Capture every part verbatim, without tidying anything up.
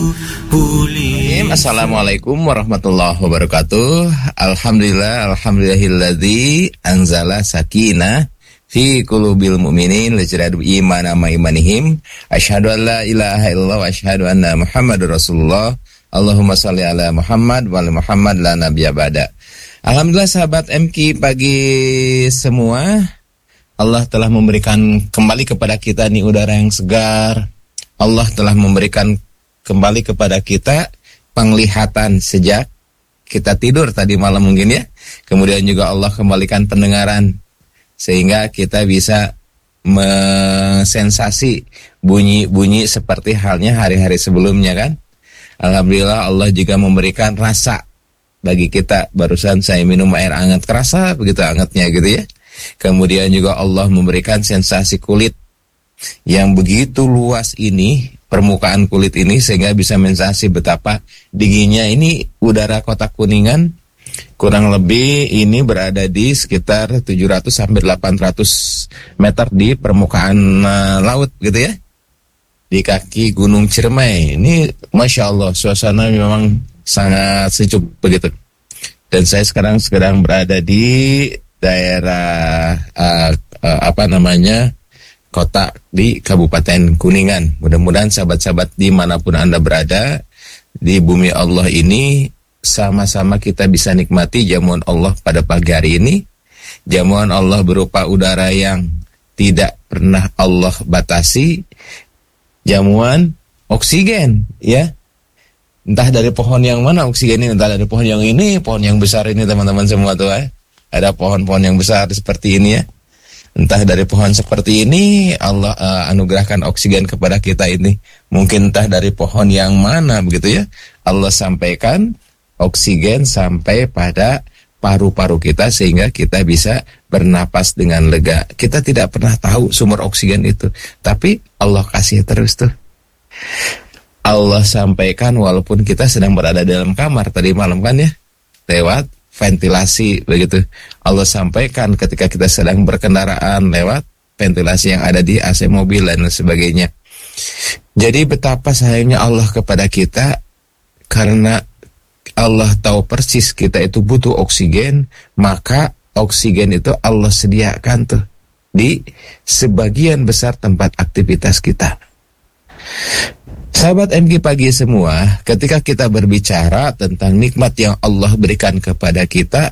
pulih. Assalamualaikum warahmatullahi wabarakatuh. Alhamdulillah, alhamdulillahilladzi anzala sakinah fi qulubil mu'minin liyazidahum imanan ma imanihim. Asyhadu an la ilaha illallah wa asyhadu anna Muhammadar Rasulullah. Allahumma shalli ala Muhammad wa ala Muhammad la nabiyya ba'da. Alhamdulillah sahabat M K pagi semua. Allah telah memberikan kembali kepada kita nih udara yang segar. Allah telah memberikan kembali kepada kita penglihatan sejak kita tidur tadi malam mungkin ya. Kemudian juga Allah kembalikan pendengaran sehingga kita bisa mensensasi bunyi-bunyi seperti halnya hari-hari sebelumnya kan. Alhamdulillah Allah juga memberikan rasa bagi kita. Barusan saya minum air hangat, kerasa begitu hangatnya gitu ya. Kemudian juga Allah memberikan sensasi kulit yang begitu luas ini, permukaan kulit ini, sehingga bisa mensensasi betapa dinginnya. Ini udara Kota Kuningan kurang lebih ini berada di sekitar tujuh ratus sampai delapan ratus meter di permukaan uh, laut gitu ya, di kaki Gunung Ciremai. Ini Masya Allah suasana memang sangat sejuk begitu. Dan saya sekarang sedang berada di daerah uh, uh, apa namanya kota di Kabupaten Kuningan. Mudah-mudahan sahabat-sahabat dimanapun Anda berada di bumi Allah ini, sama-sama kita bisa nikmati jamuan Allah pada pagi hari ini. Jamuan Allah berupa udara yang tidak pernah Allah batasi, jamuan oksigen ya. Entah dari pohon yang mana oksigen ini, entah dari pohon yang ini, pohon yang besar ini teman-teman semua tuh ya. Ada pohon-pohon yang besar seperti ini ya. Entah dari pohon seperti ini Allah uh, anugerahkan oksigen kepada kita ini. Mungkin entah dari pohon yang mana begitu ya. Allah sampaikan oksigen sampai pada paru-paru kita sehingga kita bisa bernapas dengan lega. Kita tidak pernah tahu sumber oksigen itu, tapi Allah kasih terus tuh. Allah sampaikan walaupun kita sedang berada dalam kamar tadi malam kan ya, lewat ventilasi begitu. Allah sampaikan ketika kita sedang berkendaraan lewat ventilasi yang ada di A C mobil dan sebagainya. Jadi betapa sayangnya Allah kepada kita, karena Allah tahu persis kita itu butuh oksigen, maka oksigen itu Allah sediakan tuh di sebagian besar tempat aktivitas kita. Sahabat M G pagi semua, ketika kita berbicara tentang nikmat yang Allah berikan kepada kita,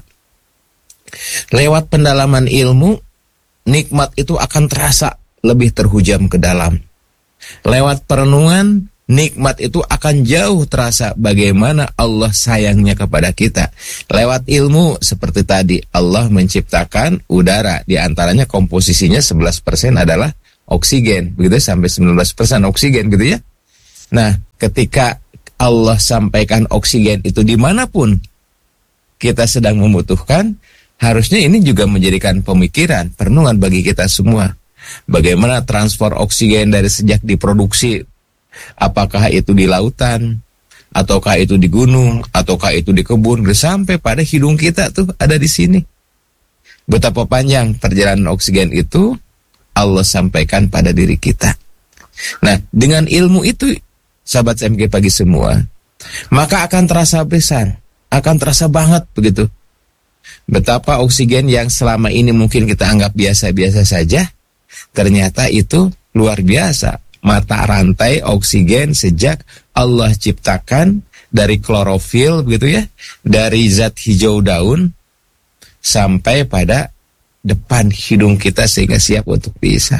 lewat pendalaman ilmu, nikmat itu akan terasa lebih terhujam ke dalam. Lewat perenungan, nikmat itu akan jauh terasa bagaimana Allah sayangnya kepada kita. Lewat ilmu, seperti tadi, Allah menciptakan udara, di antaranya komposisinya sebelas persen adalah oksigen, begitu sampai sembilan belas persen oksigen gitu ya. Nah, ketika Allah sampaikan oksigen itu dimanapun kita sedang membutuhkan, harusnya ini juga menjadikan pemikiran, perenungan bagi kita semua. Bagaimana transfer oksigen dari sejak diproduksi, apakah itu di lautan, ataukah itu di gunung, ataukah itu di kebun, sampai pada hidung kita tuh ada di sini. Betapa panjang perjalanan oksigen itu Allah sampaikan pada diri kita. Nah, dengan ilmu itu, sahabat M G pagi semua, maka akan terasa besar, akan terasa banget begitu. Betapa oksigen yang selama ini mungkin kita anggap biasa-biasa saja, ternyata itu luar biasa. Mata rantai oksigen sejak Allah ciptakan dari klorofil begitu ya, dari zat hijau daun sampai pada depan hidung kita sehingga siap untuk dihisap.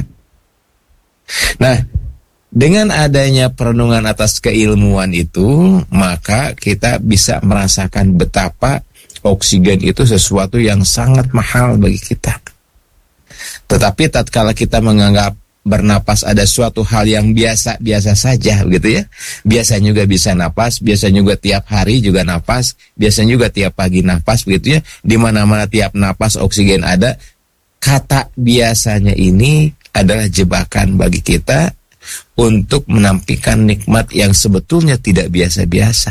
Nah, dengan adanya perenungan atas keilmuan itu, maka kita bisa merasakan betapa oksigen itu sesuatu yang sangat mahal bagi kita. Tetapi tatkala kita menganggap bernapas ada suatu hal yang biasa-biasa saja gitu ya. Biasa juga bisa napas, biasa juga tiap hari juga napas, biasa juga tiap pagi napas begitu ya. Di mana-mana tiap napas oksigen ada. Kata biasanya ini adalah jebakan bagi kita untuk menampilkan nikmat yang sebetulnya tidak biasa-biasa.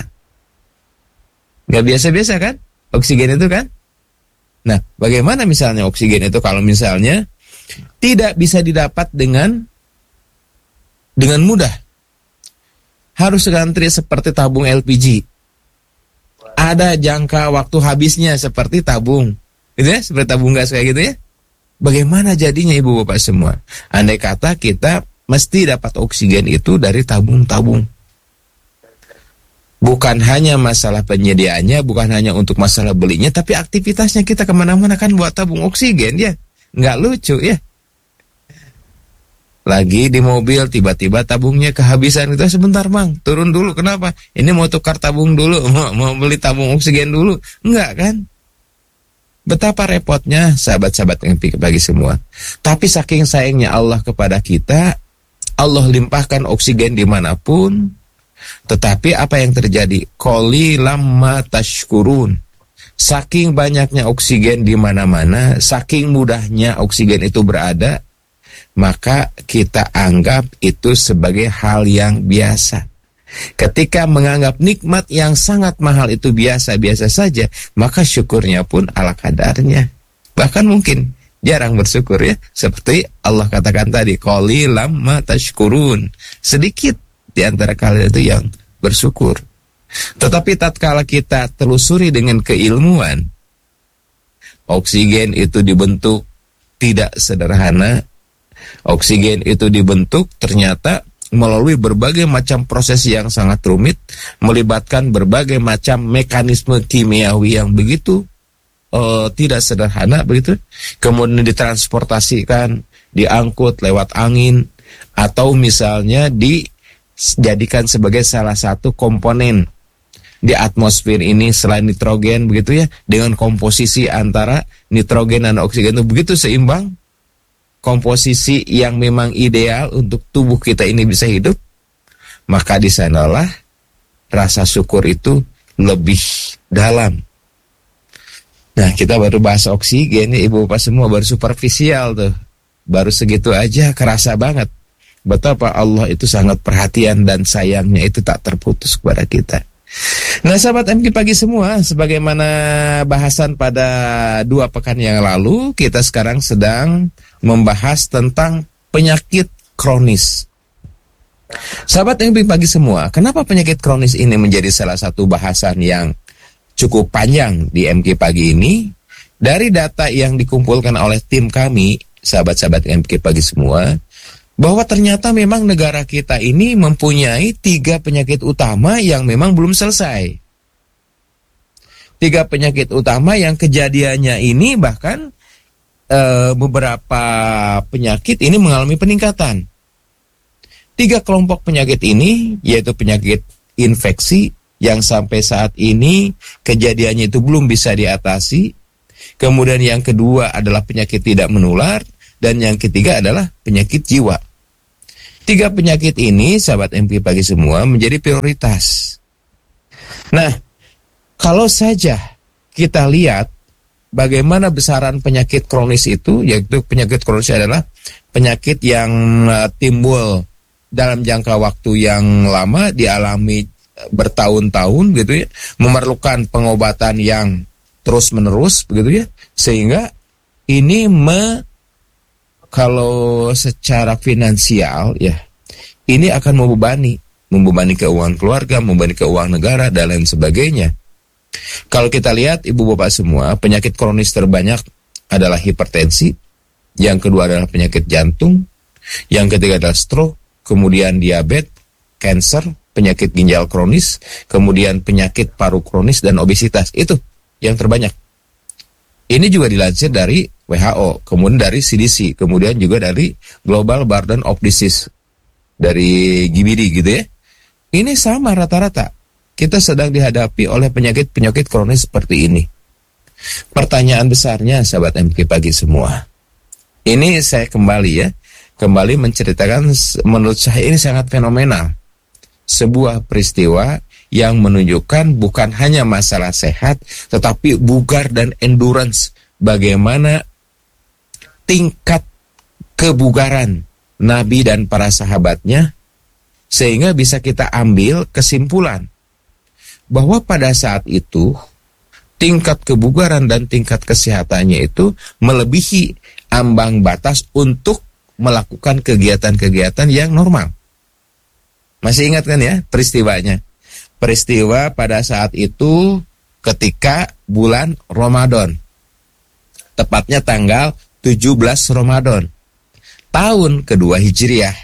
Gak biasa-biasa kan? Oksigen itu kan? Nah, bagaimana misalnya oksigen itu kalau misalnya tidak bisa didapat dengan dengan mudah? harus ngantri seperti tabung L P G. Ada jangka waktu habisnya seperti tabung, gitu ya, seperti tabung gas kayak gitu ya. Bagaimana jadinya ibu bapak semua? Andai kata kita mesti dapat oksigen itu dari tabung-tabung. Bukan hanya masalah penyediaannya, bukan hanya untuk masalah belinya, tapi aktivitasnya kita kemana-mana kan buat tabung oksigen ya. Nggak lucu ya. Lagi di mobil tiba-tiba tabungnya kehabisan, itu sebentar bang, turun dulu, kenapa? Ini mau tukar tabung dulu, mau, mau beli tabung oksigen dulu. Enggak kan? Betapa repotnya sahabat-sahabat yang bagi semua. Tapi saking sayangnya Allah kepada kita, Allah limpahkan oksigen dimanapun. Tetapi apa yang terjadi? Qalilam ma tashkurun. Saking banyaknya oksigen di mana-mana, saking mudahnya oksigen itu berada, maka kita anggap itu sebagai hal yang biasa. Ketika menganggap nikmat yang sangat mahal itu biasa-biasa saja, maka syukurnya pun ala kadarnya. Bahkan mungkin jarang bersyukur ya. Seperti Allah katakan tadi, qalilam ma tashkurun. Sedikit di antara kalian itu yang bersyukur. Tetapi tatkala kita telusuri dengan keilmuan, oksigen itu dibentuk tidak sederhana. Oksigen itu dibentuk ternyata melalui berbagai macam proses yang sangat rumit, melibatkan berbagai macam mekanisme kimiawi yang begitu uh, tidak sederhana begitu. Kemudian ditransportasikan, diangkut lewat angin, atau misalnya dijadikan sebagai salah satu komponen di atmosfer ini selain nitrogen begitu ya, dengan komposisi antara nitrogen dan oksigen itu begitu seimbang, komposisi yang memang ideal untuk tubuh kita ini bisa hidup, maka di sanalah rasa syukur itu lebih dalam. Nah, kita baru bahas oksigen ya, ibu bapak semua, baru superficial tuh, baru segitu aja kerasa banget betapa Allah itu sangat perhatian dan sayangnya itu tak terputus kepada kita. Nah sahabat M K Pagi semua, sebagaimana bahasan pada dua pekan yang lalu, kita sekarang sedang membahas tentang penyakit kronis. Sahabat M K Pagi semua, kenapa penyakit kronis ini menjadi salah satu bahasan yang cukup panjang di M K Pagi ini? Dari data yang dikumpulkan oleh tim kami, sahabat-sahabat M K Pagi semua, bahwa ternyata memang negara kita ini mempunyai tiga penyakit utama yang memang belum selesai. Tiga penyakit utama yang kejadiannya ini bahkan e, beberapa penyakit ini mengalami peningkatan. Tiga kelompok penyakit ini yaitu penyakit infeksi yang sampai saat ini kejadiannya itu belum bisa diatasi. Kemudian yang kedua adalah penyakit tidak menular. Dan yang ketiga adalah penyakit jiwa. Tiga penyakit ini, sahabat M K Pagi semua, menjadi prioritas. Nah, kalau saja kita lihat bagaimana besaran penyakit kronis itu, yaitu penyakit kronis adalah penyakit yang uh, timbul dalam jangka waktu yang lama, dialami bertahun-tahun gitu ya, memerlukan pengobatan yang terus-menerus begitu ya, sehingga ini me kalau secara finansial ya, ini akan membebani, membebani keuangan keluarga, membebani keuangan negara dan lain sebagainya. Kalau kita lihat ibu bapak semua, penyakit kronis terbanyak adalah hipertensi, yang kedua adalah penyakit jantung, yang ketiga adalah stroke, kemudian diabetes, kanker, penyakit ginjal kronis, kemudian penyakit paru kronis dan obesitas. Itu yang terbanyak. Ini juga dilansir dari W H O, kemudian dari C D C, kemudian juga dari Global Burden of Disease, dari G B D gitu ya. Ini sama rata-rata. Kita sedang dihadapi oleh penyakit-penyakit kronis seperti ini. Pertanyaan besarnya sahabat M K Pagi semua. Ini saya kembali ya, kembali menceritakan, menurut saya ini sangat fenomenal. Sebuah peristiwa yang menunjukkan bukan hanya masalah sehat, tetapi bugar dan endurance. Bagaimana tingkat kebugaran Nabi dan para sahabatnya, sehingga bisa kita ambil kesimpulan bahwa pada saat itu tingkat kebugaran dan tingkat kesehatannya itu melebihi ambang batas untuk melakukan kegiatan-kegiatan yang normal. Masih ingat kan ya peristiwanya? Peristiwa pada saat itu ketika bulan Ramadan. Tepatnya tanggal tujuh belas Ramadan. Tahun kedua Hijriah.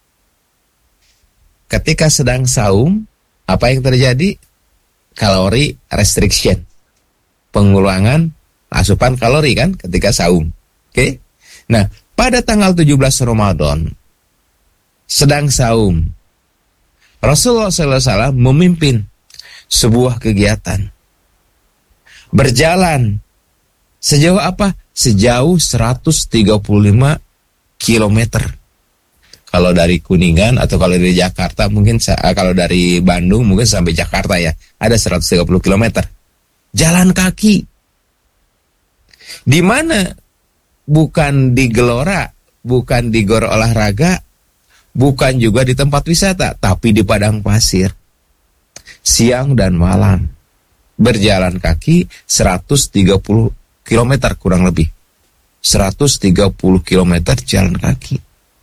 Ketika sedang saum, apa yang terjadi? Kalori restriction. Pengulangan asupan kalori kan ketika saum. Oke? Okay? Nah, pada tanggal tujuh belas Ramadan sedang saum, Rasulullah shallallahu alaihi wasallam memimpin sebuah kegiatan. Berjalan sejauh apa? Sejauh seratus tiga puluh lima kilometer. Kalau dari Kuningan atau kalau dari Jakarta mungkin, kalau dari Bandung mungkin sampai Jakarta ya, ada seratus tiga puluh kilometer. Jalan kaki. Di mana bukan di gelora, bukan di gor olahraga, bukan juga di tempat wisata, tapi di padang pasir. Siang dan malam. Berjalan kaki seratus tiga puluh kilometer kurang lebih. seratus tiga puluh kilometer jalan kaki.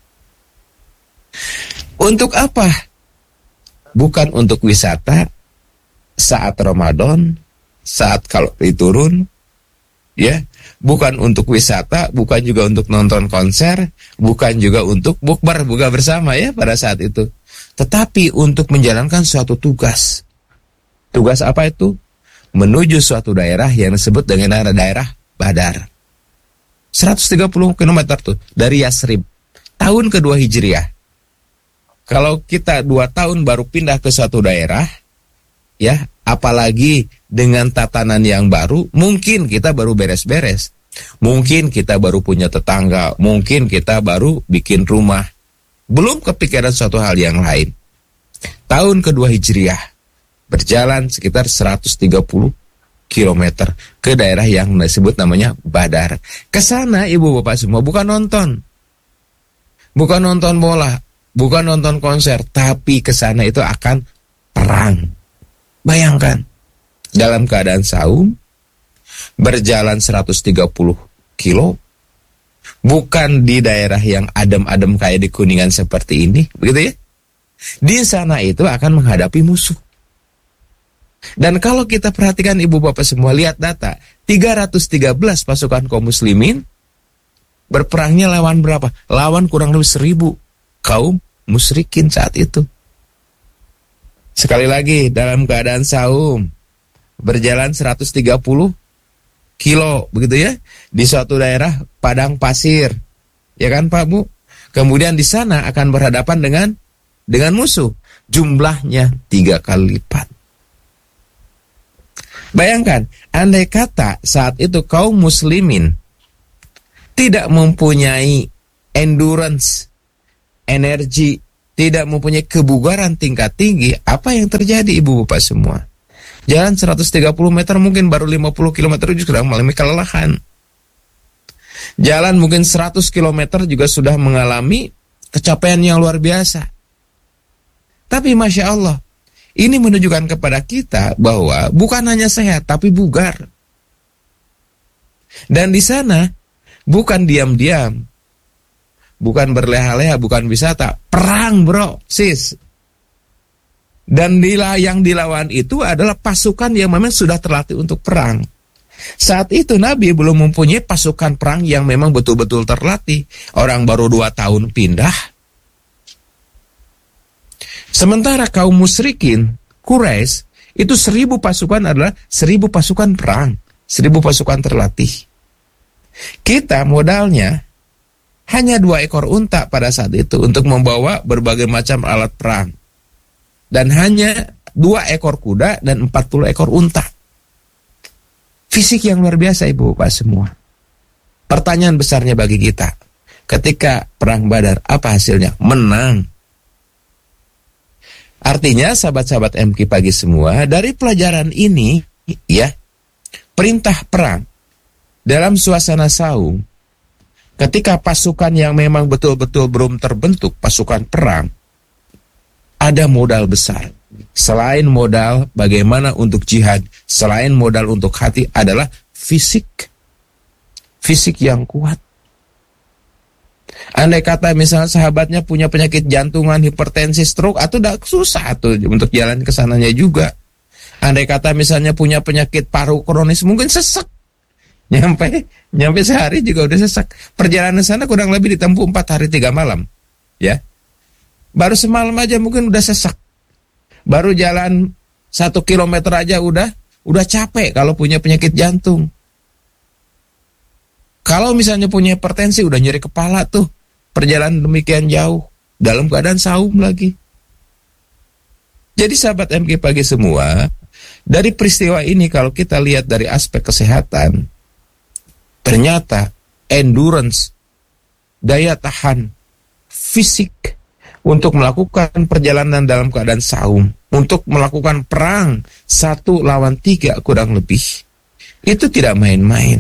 Untuk apa? Bukan untuk wisata saat Ramadan, saat kalori turun, ya, bukan untuk wisata, bukan juga untuk nonton konser, bukan juga untuk bukber, buka bersama ya pada saat itu. Tetapi untuk menjalankan suatu tugas. Tugas apa itu? Menuju suatu daerah yang disebut dengan daerah Badar. seratus tiga puluh kilometer tuh dari Yasrib. Tahun kedua Hijriah. Kalau kita dua tahun baru pindah ke suatu daerah, ya, apalagi dengan tatanan yang baru, mungkin kita baru beres-beres. Mungkin kita baru punya tetangga, mungkin kita baru bikin rumah. Belum kepikiran suatu hal yang lain. Tahun kedua Hijriah, berjalan sekitar seratus tiga puluh kilometer ke daerah yang disebut namanya Badar. Kesana ibu bapak semua bukan nonton. Bukan nonton bola, bukan nonton konser, tapi kesana itu akan perang. Bayangkan, dalam keadaan saum, berjalan seratus tiga puluh kilo, bukan di daerah yang adem-adem kayak di Kuningan seperti ini, begitu ya? Di sana itu akan menghadapi musuh. Dan kalau kita perhatikan ibu bapak semua, lihat data, tiga ratus tiga belas pasukan kaum muslimin berperangnya lawan berapa? Lawan kurang lebih seribu kaum musyrikin saat itu. Sekali lagi, dalam keadaan saum, berjalan seratus tiga puluh kilo, begitu ya, di suatu daerah padang pasir, ya kan Pak Bu? Kemudian di sana akan berhadapan dengan dengan musuh, jumlahnya tiga kali lipat. Bayangkan, andai kata saat itu kaum muslimin tidak mempunyai endurance, energi, tidak mempunyai kebugaran tingkat tinggi, apa yang terjadi ibu bapak semua? Jalan seratus tiga puluh meter mungkin baru lima puluh kilometer juga sudah mengalami kelelahan. Jalan mungkin seratus kilometer juga sudah mengalami kecapaian yang luar biasa. Tapi Masya Allah, ini menunjukkan kepada kita bahwa bukan hanya sehat, tapi bugar. Dan di sana bukan diam-diam, bukan berleha-leha, bukan wisata, perang bro, sis. Dan yang dilawan itu adalah pasukan yang memang sudah terlatih untuk perang. Saat itu Nabi belum mempunyai pasukan perang yang memang betul-betul terlatih. Orang baru dua tahun pindah. Sementara kaum musyrikin, Quraisy, itu seribu pasukan adalah seribu pasukan perang, seribu pasukan terlatih. Kita modalnya hanya dua ekor unta pada saat itu untuk membawa berbagai macam alat perang. Dan hanya dua ekor kuda dan empat puluh ekor unta. Fisik yang luar biasa ibu bapak semua. Pertanyaan besarnya bagi kita, ketika perang Badar, apa hasilnya? Menang. Artinya sahabat-sahabat M K pagi semua, dari pelajaran ini, ya, perintah perang dalam suasana saum, ketika pasukan yang memang betul-betul belum terbentuk, pasukan perang, ada modal besar. Selain modal bagaimana untuk jihad, selain modal untuk hati adalah fisik. Fisik yang kuat. Andai kata misalnya sahabatnya punya penyakit jantungan, hipertensi, stroke, atau udah susah tuh untuk jalan ke sananya juga. Andai kata misalnya punya penyakit paru kronis, mungkin sesek. Nyampe nyampe sehari juga udah sesek. Perjalanan sana kurang lebih ditempuh empat hari tiga malam. Ya. Baru semalam aja mungkin udah sesek. Baru jalan satu kilometer aja udah udah capek kalau punya penyakit jantung. Kalau misalnya punya hipertensi udah nyeri kepala tuh. Perjalanan demikian jauh, dalam keadaan saum lagi. Jadi sahabat M K Pagi semua, dari peristiwa ini kalau kita lihat dari aspek kesehatan, ternyata endurance, daya tahan fisik untuk melakukan perjalanan dalam keadaan saum, untuk melakukan perang satu lawan tiga kurang lebih, itu tidak main-main.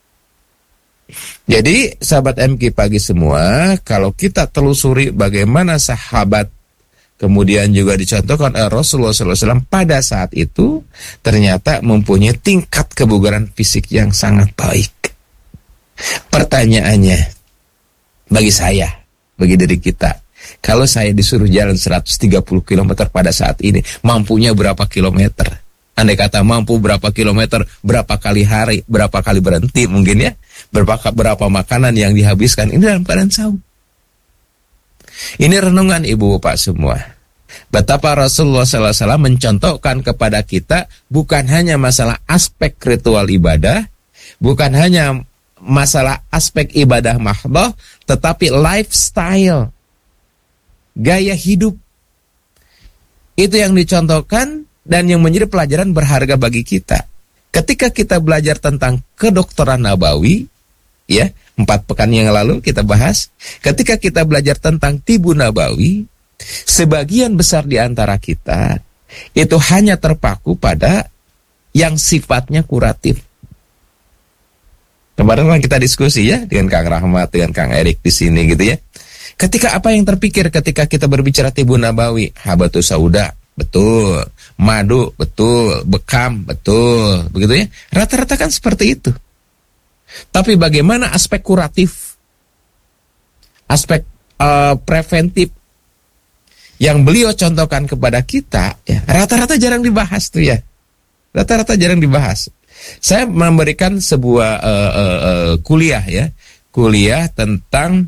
Jadi sahabat M K Pagi semua, kalau kita telusuri bagaimana sahabat kemudian juga dicontohkan oleh Rasulullah shallallahu alaihi wasallam pada saat itu, ternyata mempunyai tingkat kebugaran fisik yang sangat baik. Pertanyaannya, bagi saya, bagi diri kita, kalau saya disuruh jalan seratus tiga puluh kilometer pada saat ini, mampunya berapa kilometer? Andai kata mampu berapa kilometer, berapa kali hari, berapa kali berhenti mungkin ya, berapa, berapa makanan yang dihabiskan, ini dalam keadaan saum. Ini renungan ibu bapak semua. Betapa Rasulullah shallallahu alaihi wasallam mencontohkan kepada kita bukan hanya masalah aspek ritual ibadah, bukan hanya masalah aspek ibadah mahdhah, tetapi lifestyle, gaya hidup. Itu yang dicontohkan dan yang menjadi pelajaran berharga bagi kita. Ketika kita belajar tentang kedokteran nabawi, ya, empat pekan yang lalu kita bahas. Ketika kita belajar tentang tibu nabawi, sebagian besar di antara kita itu hanya terpaku pada yang sifatnya kuratif. Kemarin kan kita diskusi ya dengan Kang Rahmat, dengan Kang Erik di sini gitu ya. Ketika apa yang terpikir ketika kita berbicara tibu nabawi? Habatus sauda, betul. Madu, betul. Bekam, betul. Begitu ya. Rata-rata kan seperti itu. Tapi bagaimana aspek kuratif, aspek uh, preventif yang beliau contohkan kepada kita, ya, rata-rata jarang dibahas tuh ya. Rata-rata jarang dibahas. Saya memberikan sebuah uh, uh, uh, kuliah ya, kuliah tentang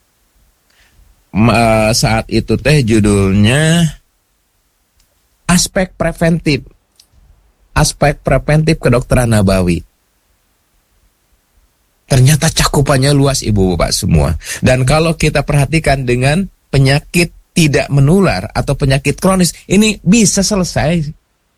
uh, saat itu teh judulnya aspek preventif, aspek preventif kedokteran nabawi. Ternyata cakupannya luas ibu bapak semua. Dan kalau kita perhatikan dengan penyakit tidak menular atau penyakit kronis, ini bisa selesai.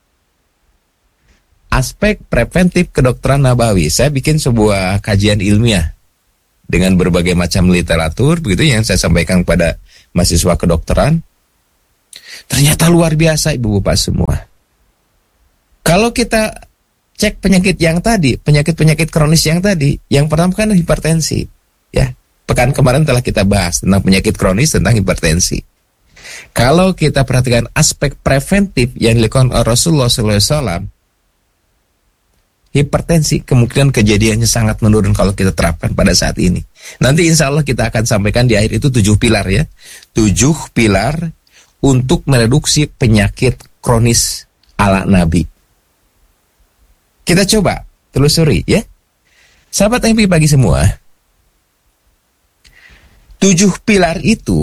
Aspek preventif kedokteran nabawi. Saya bikin sebuah kajian ilmiah dengan berbagai macam literatur, begitu yang saya sampaikan kepada mahasiswa kedokteran. Ternyata luar biasa ibu bapak semua. Kalau kita cek penyakit yang tadi, penyakit-penyakit kronis yang tadi, yang pertama kan hipertensi. Ya, pekan kemarin telah kita bahas tentang penyakit kronis, tentang hipertensi. Kalau kita perhatikan aspek preventif yang dilakukan oleh Rasulullah shallallahu alaihi wasallam, hipertensi kemungkinan kejadiannya sangat menurun kalau kita terapkan pada saat ini. Nanti insya Allah kita akan sampaikan di akhir itu tujuh pilar ya, tujuh pilar untuk mereduksi penyakit kronis ala Nabi. Kita coba telusuri ya. Sahabat M P Pagi semua, tujuh pilar itu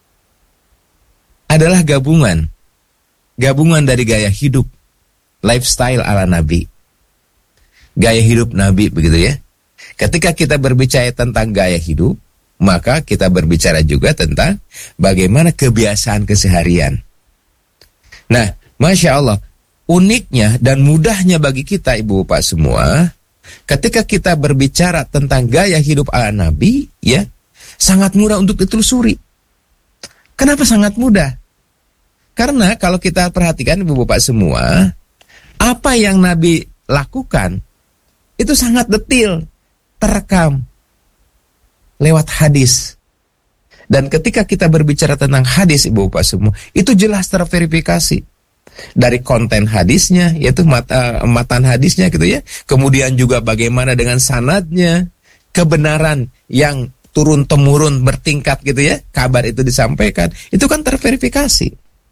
adalah gabungan Gabungan dari gaya hidup, lifestyle ala Nabi, gaya hidup Nabi begitu ya. Ketika kita berbicara tentang gaya hidup, maka kita berbicara juga tentang bagaimana kebiasaan keseharian. Nah, Masya Allah, uniknya dan mudahnya bagi kita ibu bapak semua, ketika kita berbicara tentang gaya hidup ala Nabi, ya, sangat mudah untuk ditelusuri. Kenapa sangat mudah? Karena kalau kita perhatikan ibu bapak semua, apa yang Nabi lakukan itu sangat detail, terekam lewat hadis. Dan ketika kita berbicara tentang hadis ibu bapak semua, itu jelas terverifikasi dari konten hadisnya, yaitu mata, matan hadisnya gitu ya. Kemudian juga bagaimana dengan sanadnya, kebenaran yang turun-temurun bertingkat gitu ya, kabar itu disampaikan, itu kan terverifikasi.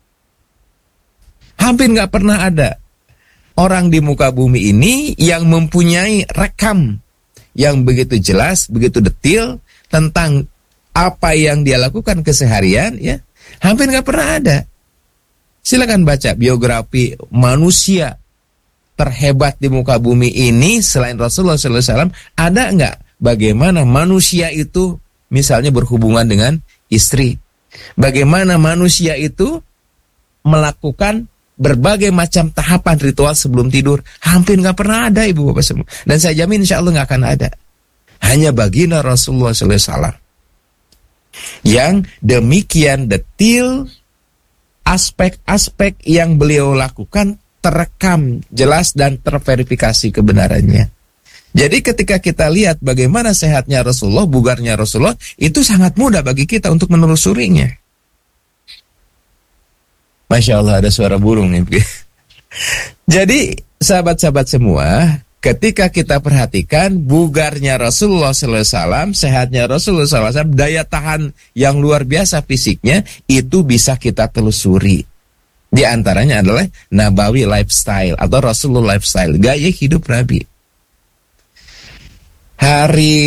Hampir nggak pernah ada orang di muka bumi ini yang mempunyai rekam yang begitu jelas, begitu detail tentang apa yang dia lakukan keseharian, ya, hampir nggak pernah ada. Silakan baca biografi manusia terhebat di muka bumi ini selain Rasulullah shallallahu alaihi wasallam. Ada nggak bagaimana manusia itu misalnya berhubungan dengan istri? Bagaimana manusia itu melakukan berbagai macam tahapan ritual sebelum tidur? Hampir nggak pernah ada, ibu bapak semua. Dan saya jamin insya Allah nggak akan ada. Hanya baginda Rasulullah shallallahu alaihi wasallam yang demikian detail aspek-aspek yang beliau lakukan terekam jelas dan terverifikasi kebenarannya. Jadi ketika kita lihat bagaimana sehatnya Rasulullah, bugarnya Rasulullah, itu sangat mudah bagi kita untuk menelusurinya. Masya Allah, ada suara burung nih. Jadi sahabat-sahabat semua, ketika kita perhatikan bugarnya Rasulullah shallallahu alaihi wasallam, sehatnya Rasulullah shallallahu alaihi wasallam, daya tahan yang luar biasa fisiknya, itu bisa kita telusuri. Di antaranya adalah Nabawi lifestyle atau Rasulullah lifestyle, gaya hidup Nabi. Hari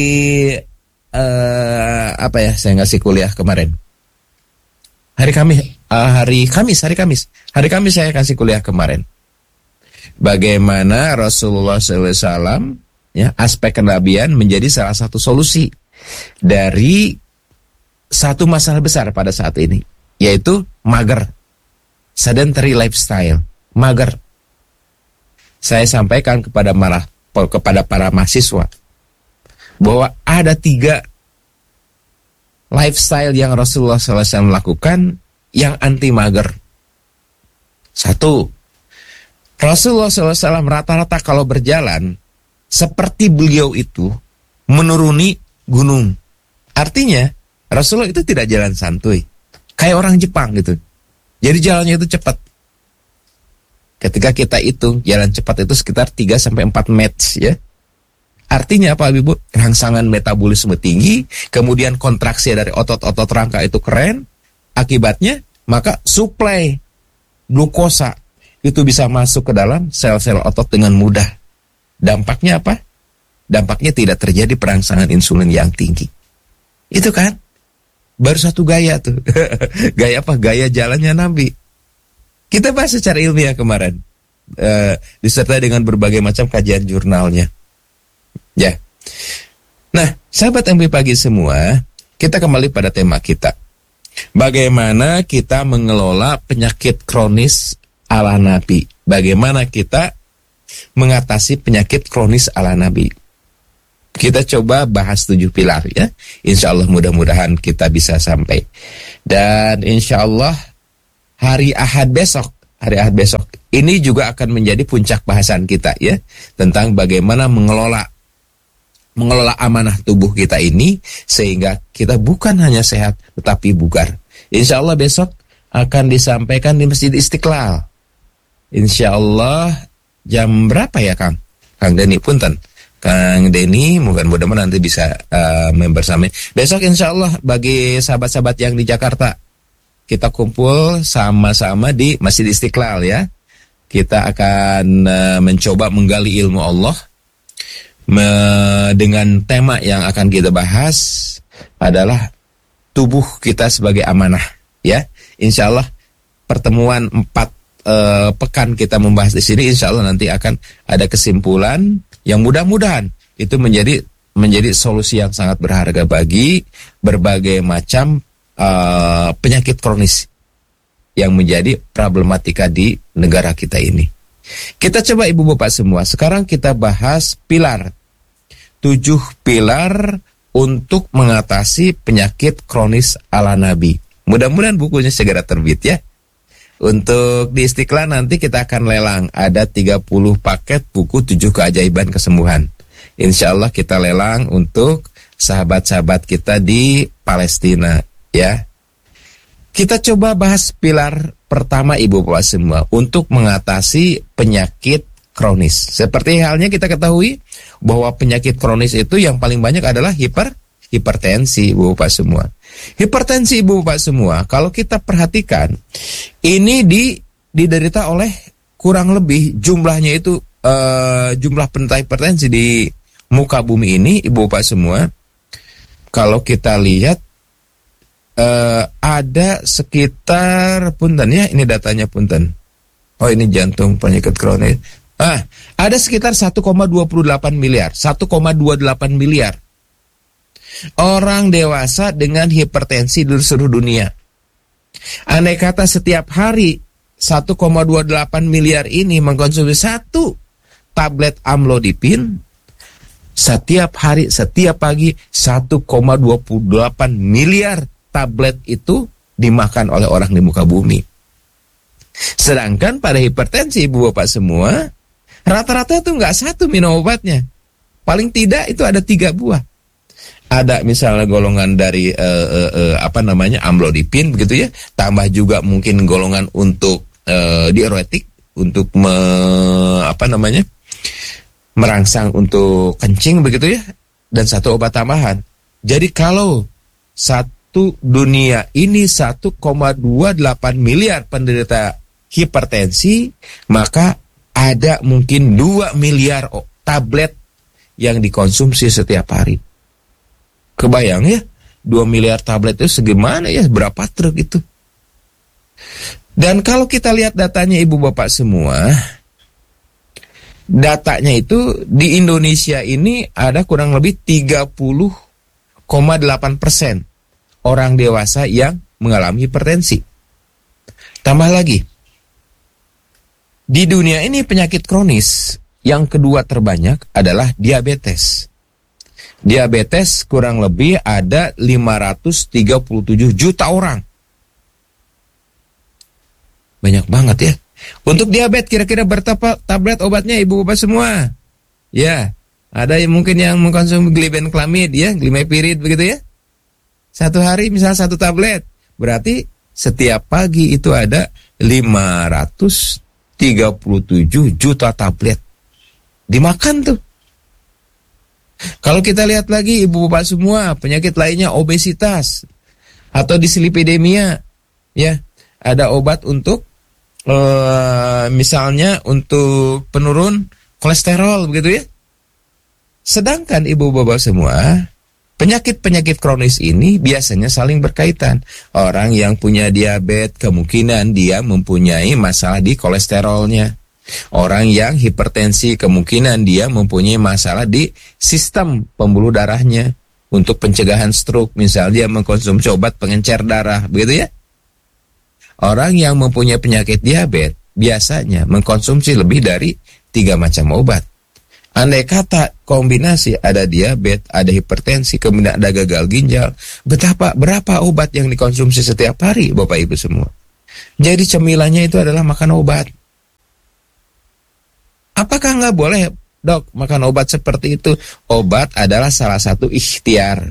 uh, apa ya? Saya ngasih kuliah kemarin. Hari Kamis, uh, hari Kamis, hari Kamis, hari Kamis saya kasih kuliah kemarin. Bagaimana Rasulullah shallallahu alaihi wasallam, ya, aspek kenabian menjadi salah satu solusi dari satu masalah besar pada saat ini, yaitu mager, sedentary lifestyle, mager. Saya sampaikan kepada malah kepada para mahasiswa bahwa ada tiga lifestyle yang Rasulullah shallallahu alaihi wasallam lakukan yang anti mager. Satu, Rasulullah shallallahu alaihi wasallam rata-rata kalau berjalan seperti beliau itu menuruni gunung. Artinya Rasulullah itu tidak jalan santuy, kayak orang Jepang gitu. Jadi jalannya itu cepat. Ketika kita hitung jalan cepat itu sekitar tiga sampai empat meter, ya. Artinya apa, Ibu? Rangsangan metabolisme tinggi, kemudian kontraksi dari otot-otot rangka itu keren. Akibatnya maka suplai glukosa itu bisa masuk ke dalam sel-sel otot dengan mudah. Dampaknya apa? Dampaknya tidak terjadi perangsangan insulin yang tinggi. Itu kan? Baru satu gaya tuh. Gaya apa? Gaya jalannya Nabi. Kita bahas secara ilmiah kemarin. Uh, disertai dengan berbagai macam kajian jurnalnya. Ya. Nah, sahabat M P Pagi semua, kita kembali pada tema kita. Bagaimana kita mengelola penyakit kronis ala Nabi? Bagaimana kita mengatasi penyakit kronis ala Nabi? Kita coba bahas tujuh pilar, ya. Insya Allah mudah-mudahan kita bisa sampai. Dan insya Allah hari Ahad besok, hari Ahad besok ini juga akan menjadi puncak bahasan kita, ya, tentang bagaimana mengelola mengelola amanah tubuh kita ini sehingga kita bukan hanya sehat tetapi bugar. Insya Allah besok akan disampaikan di Masjid Istiqlal. Insya Allah jam berapa ya, Kang? Kang Denny punten. Kang Denny, mudah-mudahan nanti bisa uh, bersama. Besok insya Allah bagi sahabat-sahabat yang di Jakarta, kita kumpul sama-sama di Masjid Istiqlal, ya. Kita akan uh, mencoba menggali ilmu Allah me, dengan tema yang akan kita bahas adalah tubuh kita sebagai amanah, ya. Insya Allah pertemuan empat uh, pekan kita membahas di sini, insya Allah nanti akan ada kesimpulan yang mudah-mudahan itu menjadi menjadi solusi yang sangat berharga bagi berbagai macam uh, penyakit kronis yang menjadi problematika di negara kita ini. Kita coba ibu bapak semua, sekarang kita bahas pilar. Tujuh pilar untuk mengatasi penyakit kronis ala Nabi. Mudah-mudahan bukunya segera terbit, ya. Untuk di Istiqlal nanti kita akan lelang. Ada tiga puluh paket buku tujuh keajaiban kesembuhan. Insya Allah kita lelang untuk sahabat-sahabat kita di Palestina, ya. Kita coba bahas pilar pertama ibu bapak semua untuk mengatasi penyakit kronis. Seperti halnya kita ketahui bahwa penyakit kronis itu yang paling banyak adalah hiper hipertensi, Ibu Bapak semua. Hipertensi, Ibu Bapak semua, kalau kita perhatikan, ini di diderita oleh kurang lebih jumlahnya itu uh, jumlah penderita hipertensi di muka bumi ini, Ibu Bapak semua. Kalau kita lihat uh, ada sekitar punten ya, ini datanya punten. Oh, ini jantung penyakit kronis. Ah, ada sekitar satu koma dua delapan miliar, satu koma dua delapan miliar orang dewasa dengan hipertensi di seluruh dunia. Andai kata setiap hari satu koma dua delapan miliar ini mengkonsumsi satu tablet amlodipin, setiap hari, setiap pagi satu koma dua delapan miliar tablet itu dimakan oleh orang di muka bumi. Sedangkan pada hipertensi, Ibu Bapak semua, rata-rata itu nggak satu minum obatnya. Paling tidak itu ada tiga buah. Ada misalnya golongan dari uh, uh, uh, apa namanya amlodipin begitu ya, tambah juga mungkin golongan untuk uh, diuretik untuk me, apa namanya merangsang untuk kencing begitu ya, dan satu obat tambahan. Jadi kalau satu dunia ini satu koma dua delapan miliar penderita hipertensi, maka ada mungkin dua miliar tablet yang dikonsumsi setiap hari. Kebayang ya, dua miliar tablet itu segimana ya, berapa truk itu. Dan kalau kita lihat datanya Ibu Bapak semua, datanya itu di Indonesia ini ada kurang lebih tiga puluh koma delapan persen orang dewasa yang mengalami hipertensi. Tambah lagi, di dunia ini penyakit kronis yang kedua terbanyak adalah diabetes. Diabetes kurang lebih ada lima ratus tiga puluh tujuh juta orang. Banyak banget ya. Untuk diabetes kira-kira berapa tablet obatnya Ibu Bapak semua? Ya, ada yang mungkin yang mengkonsumsi glibenclamid ya, glimepirid begitu ya. Satu hari misal satu tablet. Berarti setiap pagi itu ada lima ratus tiga puluh tujuh juta tablet. Dimakan tuh. Kalau kita lihat lagi Ibu Bapak semua, penyakit lainnya obesitas atau dislipidemia ya, ada obat untuk uh, misalnya untuk penurun kolesterol begitu ya. Sedangkan Ibu Bapak semua, penyakit-penyakit kronis ini biasanya saling berkaitan. Orang yang punya diabetes kemungkinan dia mempunyai masalah di kolesterolnya. Orang yang hipertensi kemungkinan dia mempunyai masalah di sistem pembuluh darahnya. Untuk pencegahan stroke, misalnya dia mengkonsumsi obat pengencer darah, begitu ya. Orang yang mempunyai penyakit diabetes biasanya mengkonsumsi lebih dari tiga macam obat. Andai kata kombinasi ada diabetes, ada hipertensi, kemudian ada gagal ginjal, betapa berapa obat yang dikonsumsi setiap hari, Bapak Ibu semua. Jadi cemilannya itu adalah makan obat. Apakah nggak boleh, dok, makan obat seperti itu? Obat adalah salah satu ikhtiar.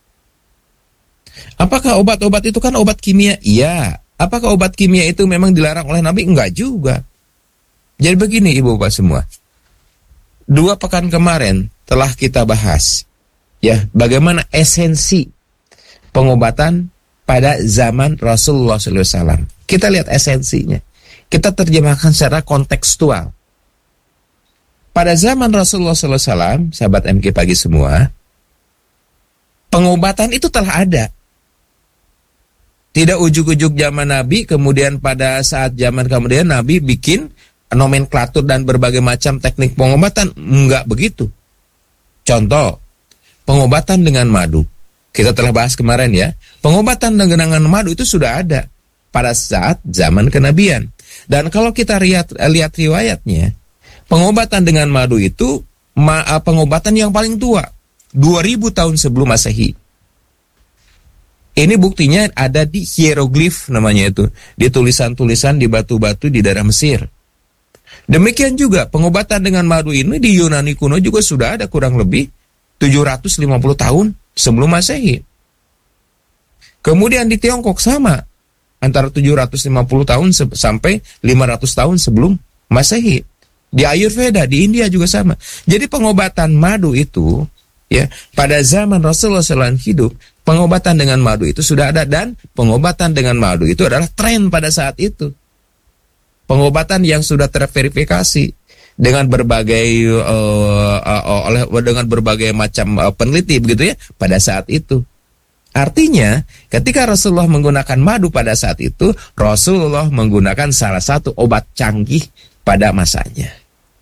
Apakah obat-obat itu kan obat kimia? Iya. Apakah obat kimia itu memang dilarang oleh Nabi? Enggak juga. Jadi begini Ibu Bapak semua. Dua pekan kemarin telah kita bahas ya bagaimana esensi pengobatan pada zaman Rasulullah shallallahu alaihi wasallam. Kita lihat esensinya. Kita terjemahkan secara kontekstual. Pada zaman Rasulullah shallallahu alaihi wasallam, sahabat M K Pagi semua, pengobatan itu telah ada. Tidak ujuk-ujuk zaman Nabi, kemudian pada saat zaman kemudian Nabi bikin nomenklatur dan berbagai macam teknik pengobatan. Enggak begitu. Contoh, pengobatan dengan madu. Kita telah bahas kemarin ya. Pengobatan dengan madu itu sudah ada pada saat zaman kenabian. Dan kalau kita lihat, lihat riwayatnya, pengobatan dengan madu itu ma, pengobatan yang paling tua, dua ribu tahun sebelum Masehi. Ini buktinya ada di hieroglif namanya itu, di tulisan-tulisan di batu-batu di daerah Mesir. Demikian juga pengobatan dengan madu ini di Yunani kuno juga sudah ada kurang lebih tujuh ratus lima puluh tahun sebelum Masehi. Kemudian di Tiongkok sama, antara tujuh ratus lima puluh tahun sampai lima ratus tahun sebelum Masehi. Di Ayurveda, di India juga sama. Jadi pengobatan madu itu Ya, pada zaman Rasulullah shallallahu alaihi wasallam hidup, pengobatan dengan madu itu sudah ada, dan pengobatan dengan madu itu adalah tren pada saat itu. Pengobatan yang sudah terverifikasi dengan berbagai uh, uh, oleh dengan berbagai macam uh, peneliti begitu ya pada saat itu. Artinya, ketika Rasulullah menggunakan madu pada saat itu, Rasulullah menggunakan salah satu obat canggih pada masanya.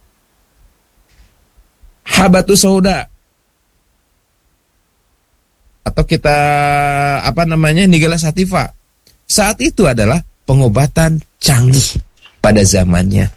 Habatus sauda, atau kita apa namanya Nigella sativa, saat itu adalah pengobatan canggih pada zamannya.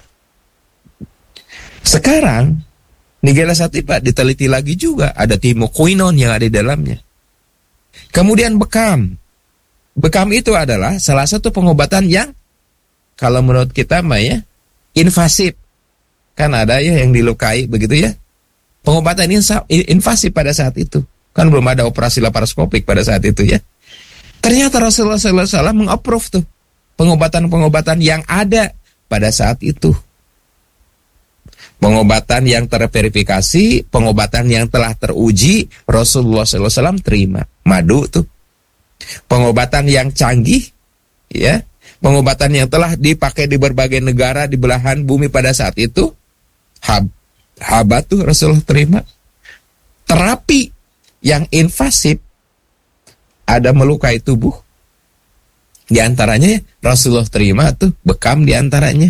Sekarang Nigella sativa diteliti lagi juga, ada timoquinone yang ada di dalamnya. Kemudian bekam, bekam itu adalah salah satu pengobatan yang kalau menurut kita mah ya invasif, kan ada ya yang dilukai begitu ya. Pengobatan invasif pada saat itu. Kan belum ada operasi laparoskopik pada saat itu ya. Ternyata Rasulullah shallallahu alaihi wasallam meng-approve tuh pengobatan-pengobatan yang ada pada saat itu. Pengobatan yang terverifikasi, pengobatan yang telah teruji, Rasulullah shallallahu alaihi wasallam terima. Madu tuh. Pengobatan yang canggih, ya. Pengobatan yang telah dipakai di berbagai negara di belahan bumi pada saat itu, hab, habat tuh Rasulullah terima. Terapi yang invasif, ada melukai tubuh, di antaranya Rasulullah terima tuh bekam di antaranya.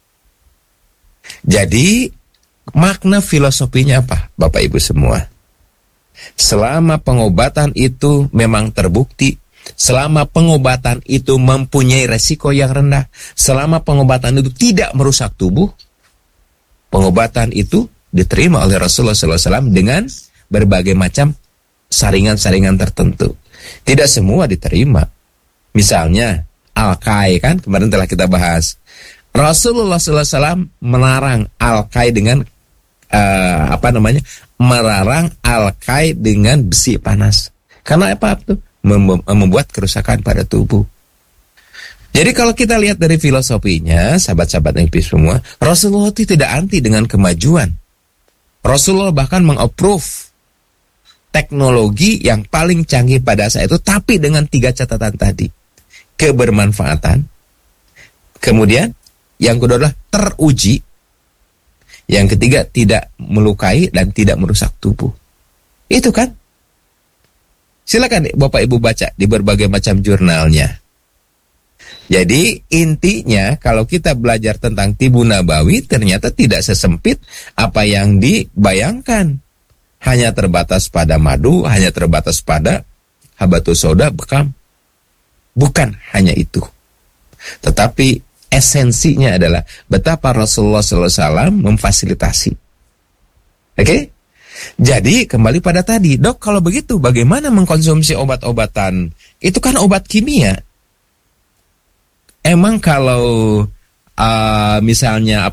Jadi makna filosofinya apa, Bapak Ibu semua? Selama pengobatan itu memang terbukti, selama pengobatan itu mempunyai resiko yang rendah, selama pengobatan itu tidak merusak tubuh, pengobatan itu diterima oleh Rasulullah shallallahu alaihi wasallam dengan berbagai macam saringan-saringan tertentu. Tidak semua diterima. Misalnya Al-Kai, kan kemarin telah kita bahas. Rasulullah shallallahu alaihi wasallam melarang Al-Kai dengan uh, apa namanya? Melarang Al-Kai dengan besi panas. Karena apa tuh? Mem- membuat kerusakan pada tubuh. Jadi kalau kita lihat dari filosofinya, sahabat-sahabat M P semua, Rasulullah itu tidak anti dengan kemajuan. Rasulullah bahkan meng-approve teknologi yang paling canggih pada saat itu, tapi dengan tiga catatan tadi. Kebermanfaatan. Kemudian, yang kedua adalah teruji. Yang ketiga, tidak melukai dan tidak merusak tubuh. Itu kan? Silakan Bapak Ibu baca di berbagai macam jurnalnya. Jadi intinya kalau kita belajar tentang Tibun Nabawi, ternyata tidak sesempit apa yang dibayangkan. Hanya terbatas pada madu, hanya terbatas pada habatus sauda, bekam. Bukan hanya itu. Tetapi esensinya adalah betapa Rasulullah shallallahu alaihi wasallam memfasilitasi. Oke? Okay? Jadi kembali pada tadi, dok kalau begitu bagaimana mengkonsumsi obat-obatan? Itu kan obat kimia. Emang kalau uh, misalnya